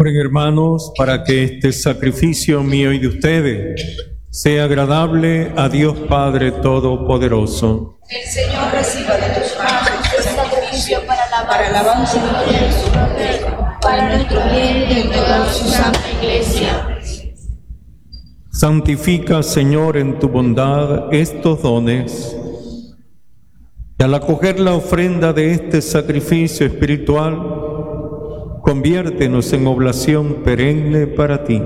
Oren, hermanos, para que este sacrificio mío y de ustedes sea agradable a Dios Padre Todopoderoso. El Señor reciba de tus manos este sacrificio para alabanza y gloria de su nombre, para nuestro bien y el de toda su santa Iglesia. Santifica, Señor, en tu bondad estos dones. Y al acoger la ofrenda de este sacrificio espiritual, conviértenos en oblación perenne para ti.